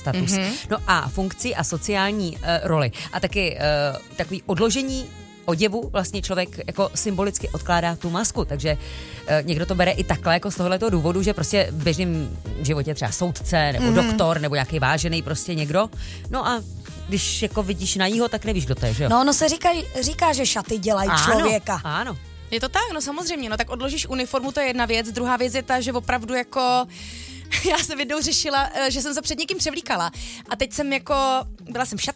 status. No a funkci a sociální roli. A taky takový odložení oděvu vlastně člověk jako symbolicky odkládá tu masku, takže někdo to bere i takhle jako z tohoto důvodu, že prostě v běžném životě třeba soudce nebo doktor nebo nějaký vážený prostě někdo. No a když jako vidíš na jího, tak nevíš, kdo to je, že jo? No, ono se říká, že šaty dělají člověka. Ano. Je to tak, no samozřejmě, no tak odložíš uniformu, to je jedna věc, druhá věc je ta, že opravdu jako já jsem jednou řešila, že jsem se před někým převlíkala a teď jsem jako, byla jsem v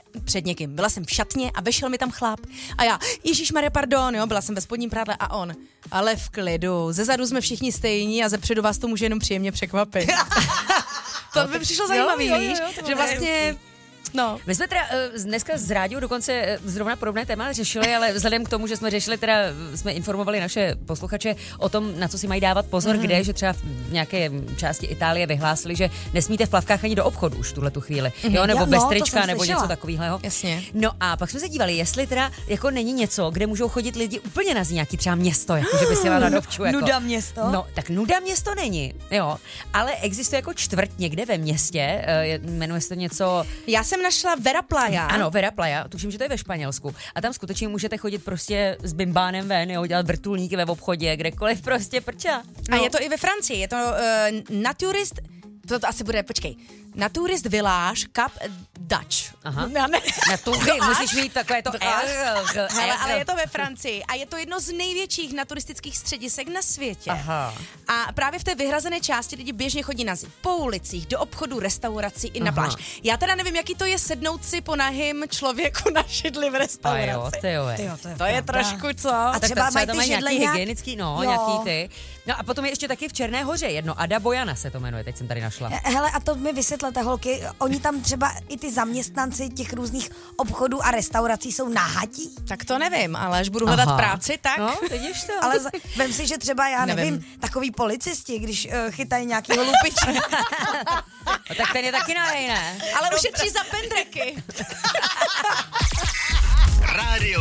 šatně a vešel mi tam chlap a já, ježišmarja, pardon, jo, byla jsem ve spodním prádle a on, ale v klidu, zezadu jsme všichni stejní a zepředu vás to může jenom příjemně překvapit. To by přišlo zajímavý, víš, že vlastně... No. My jsme teda dneska z rádiu dokonce zrovna podobné téma řešili, ale vzhledem k tomu, že jsme řešili, teda jsme informovali naše posluchače o tom, na co si mají dávat pozor, kde, že třeba v nějaké části Itálie vyhlásili, že nesmíte v plavkách ani do obchodu už tuhle tu chvíli, jo, nebo bez trička, nebo něco takového. Jasně. No a pak jsme se dívali, jestli teda jako není něco, kde můžou chodit lidi úplně na nějaký třeba město, jako že by si na dovču, jako. Nuda město? No, tak nuda město není, jo, ale existuje jako čtvrť někde ve městě, jmenuje se to něco. Já jsem našla Vera Playa. Ano, Vera Playa, tuším, že to je ve Španělsku. A tam skutečně můžete chodit prostě s bimbánem ven, jo, dělat vrtulníky ve obchodě, kdekoliv prostě prča. No. A je to i ve Francii, je to naturist, to asi bude, počkej, Naturist Village Cap Dutch. Aha. Musíš mít takové to Hele, ale je to ve Francii a je to jedno z největších naturistických středisek na světě. Aha. A právě v té vyhrazené části lidi běžně chodí po ulicích, do obchodu, restaurací i na pláž. Já teda nevím, jaký to je sednout si po nahým člověku na židli v restauraci. To je trošku, co? A třeba mají ty židle nějaký hygienický, nějaký ty. No a potom je ještě taky v Černé Hoře jedno, Ada Bojana se to jmenuje, teď jsem tady našla. Hele, a to mi vysvětlete, holky, oni tam třeba i ty zaměstnanci těch různých obchodů a restaurací jsou nahatí? Tak to nevím, ale až budu hledat práci, tak... No, vidíš to. Ale vem si, že třeba, já nevím, takový policisti, když chytají nějakýho lupiče. No, tak ten je taky nahej, ne? Ale ušetří za pendreky.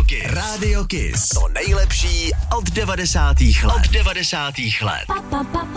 Radio Kiss. To nejlepší od 90. let.